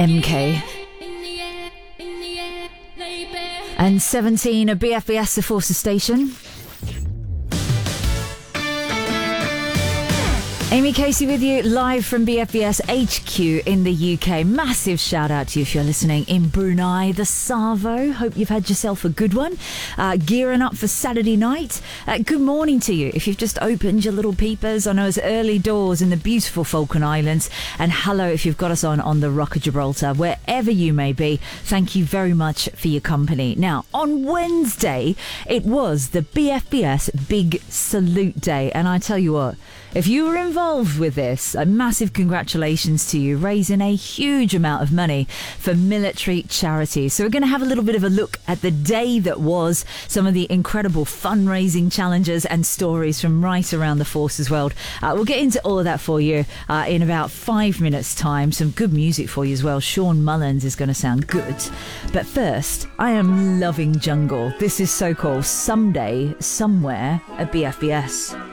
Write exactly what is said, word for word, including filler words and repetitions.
M K. And seventeen, a B F B S, the Forces Station. Amy Casey with you, live from B F B S H Q in the U K. Massive shout out to you if you're listening in Brunei, the Savo. Hope you've had yourself a good one. Uh, gearing up for Saturday night. Uh, good morning to you if you've just opened your little peepers. I know it's early doors in the beautiful Falkland Islands. And hello if you've got us on on the Rock of Gibraltar. Wherever you may be, thank you very much for your company. Now, on Wednesday, it was the B F B S Big Salute Day. And I tell you what, if you were involved with this, a massive congratulations to you, raising a huge amount of money for military charities. So we're going to have a little bit of a look at the day that was, some of the incredible fundraising challenges and stories from right around the Forces world. Uh, we'll get into all of that for you uh, in about five minutes' time. Some good music for you as well. Sean Mullins is going to sound good. But first, I am loving jungle. This is so cool. Someday, somewhere at B F B S.